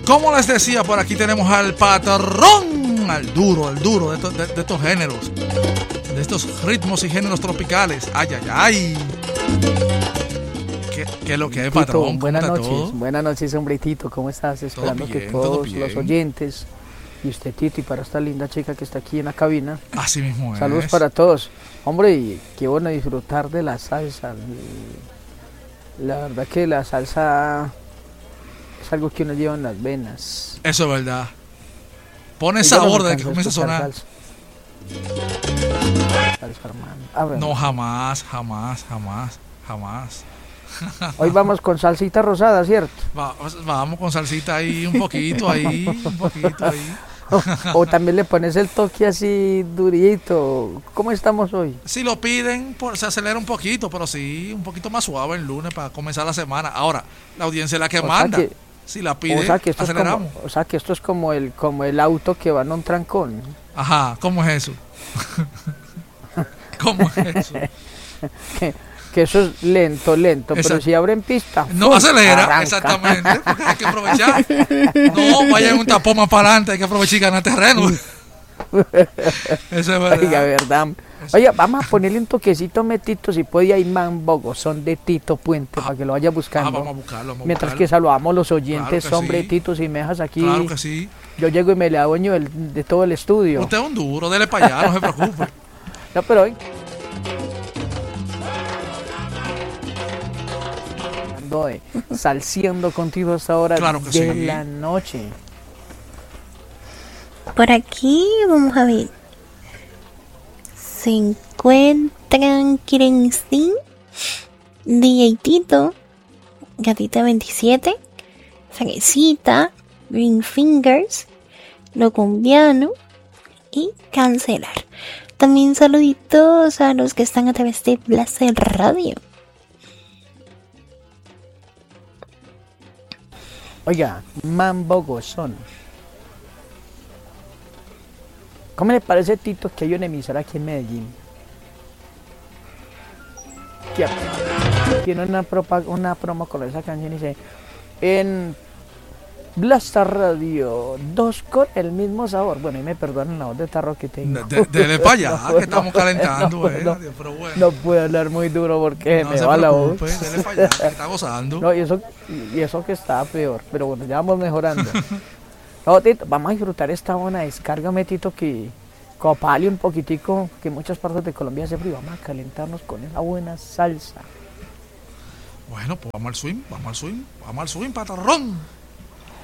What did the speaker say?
Como les decía, por aquí tenemos al patrón, al duro de estos géneros, de estos ritmos y géneros tropicales. Ay, ay, ay. ¿Qué es lo que es, patrón? Buenas noches, hombre, Tito, ¿cómo estás? Esperando bien, que todos los oyentes y usted, Tito, y para esta linda chica que está aquí en la cabina. Así mismo es. Saludos para todos. Hombre, y qué bueno disfrutar de la salsa. La verdad que la salsa es algo que uno lleva en las venas. Eso es verdad. Pone sabor desde que comienza a sonar. Salsa, hermano. No, jamás. Hoy vamos con salsita rosada, ¿cierto? Vamos con salsita ahí, un poquito ahí. O también le pones el toque así durito. ¿Cómo estamos hoy? Si lo piden, se acelera un poquito, pero sí, un poquito más suave el lunes para comenzar la semana. Ahora, la audiencia es la que manda. Si la pide, aceleramos. O sea que esto es como el auto que va en un trancón. Ajá, ¿cómo es eso? ¿Cómo es eso? Que eso es lento, pero si abren pista, no acelera, arranca. Exactamente, porque hay que aprovechar. No vaya en un tapón más para adelante, hay que aprovechar y ganar terreno. Eso es verdad. Oiga, verdad. Oye, vamos a ponerle un toquecito, Metito, si puede, ahí Mambo, son de Tito Puente, para que lo vaya buscando. Vamos a buscarlo. Mientras que saludamos los oyentes, claro hombre, sí. Tito, si me dejas aquí. Claro que sí. Yo llego y me le adueño de todo el estudio. Usted es un duro, dele para allá, no se preocupe. No, pero hoy... salsiendo contigo a esta hora de la noche. Por aquí vamos a ver. Se encuentran Kirenstein, DJ Tito, Gatita 27, Saguecita, Green Fingers, Lo Cumbiano y Cancelar. También saluditos a los que están a través de Blaster Radio. Oiga, Mambo Gozón. ¿Cómo le parece, Tito, que hay una emisora aquí en Medellín que tiene una promo con esa canción y dice: en Blaster Radio 2 con el mismo sabor? Bueno, y me perdonan la voz de tarro que tengo. Dele para allá, que estamos calentando. Pero bueno. No puedo hablar muy duro porque me va la voz. Dele para allá, que está gozando. No, y eso que está peor, pero bueno, ya vamos mejorando. No, Tito, vamos a disfrutar esta buena descarga, Tito, que copale un poquitico, que en muchas partes de Colombia hace frío. Vamos a calentarnos con esa buena salsa. Bueno, pues vamos al swing, patrón.